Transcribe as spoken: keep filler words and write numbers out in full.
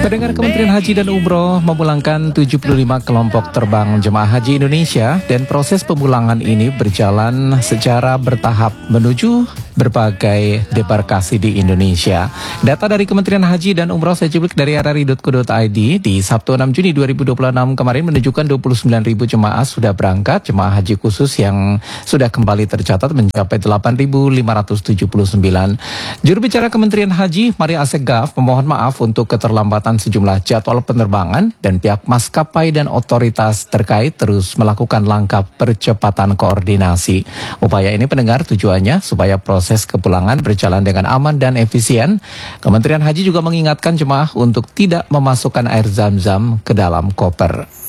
Pendengar, Kementerian Haji dan Umroh memulangkan tujuh puluh lima kelompok terbang jemaah haji Indonesia dan proses pemulangan ini berjalan secara bertahap menuju berbagai debarkasi di Indonesia. Data dari Kementerian Haji dan Umroh saya cuplik dari r r i titik co titik i d di Sabtu enam Juni dua ribu dua puluh enam kemarin menunjukkan dua puluh sembilan ribu jemaah sudah berangkat. Jemaah haji khusus yang sudah kembali tercatat mencapai delapan ribu lima ratus tujuh puluh sembilan. Juru bicara Kementerian Haji, Maria Assegaf, memohon maaf untuk keterlambatan sejumlah jadwal penerbangan dan pihak maskapai dan otoritas terkait terus melakukan langkah percepatan koordinasi. Upaya ini pendengar tujuannya supaya proses kepulangan berjalan dengan aman dan efisien. Kementerian Haji juga mengingatkan jemaah untuk tidak memasukkan air zam-zam ke dalam koper.